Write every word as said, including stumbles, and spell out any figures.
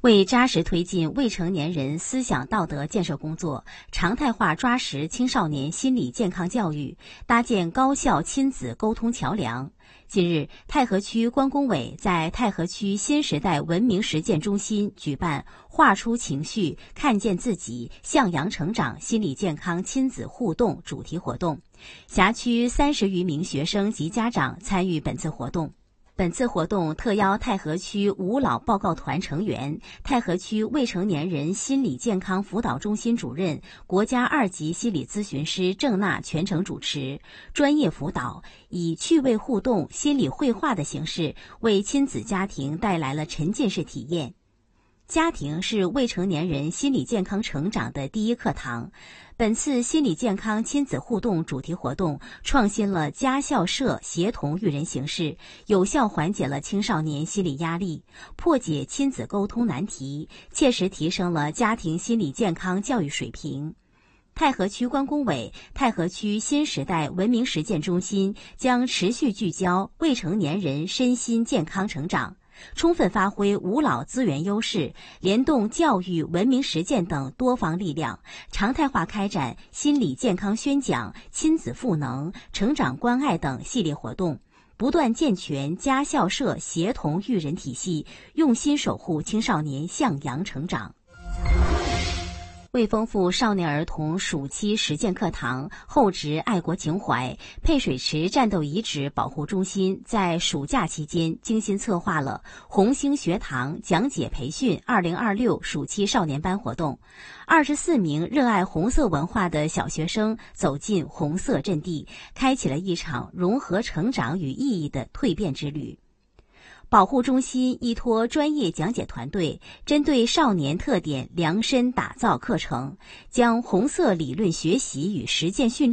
为扎实推进未成年人思想道德建设工作，常态化抓实青少年心理健康教育，搭建高效亲子沟通桥梁。近日，太和区关工委在太和区新时代文明实践中心举办“画出情绪，看见自己，向阳成长”心理健康亲子互动主题活动，辖区三十余名学生及家长参与本次活动。本次活动特邀太和区五老报告团成员、太和区未成年人心理健康辅导中心主任、国家二级心理咨询师郑娜全程主持，专业辅导，以趣味互动、心理绘画的形式，为亲子家庭带来了沉浸式体验。家庭是未成年人心理健康成长的第一课堂。本次心理健康亲子互动主题活动创新了家校社协同育人形式，有效缓解了青少年心理压力，破解亲子沟通难题，切实提升了家庭心理健康教育水平。太和区关工委、太和区新时代文明实践中心将持续聚焦未成年人身心健康成长，充分发挥五老资源优势，联动教育、文明实践等多方力量，常态化开展心理健康宣讲、亲子赋能、成长关爱等系列活动，不断健全家校社协同育人体系，用心守护青少年向阳成长。为丰富少年儿童暑期实践课堂，厚植爱国情怀，配水池战斗遗址保护中心在暑假期间精心策划了红星学堂讲解培训二零二六暑期少年班活动。二十四名热爱红色文化的小学生走进红色阵地，开启了一场融合成长与意义的蜕变之旅。保护中心依托专业讲解团队，针对少年特点量身打造课程，将红色理论学习与实践训练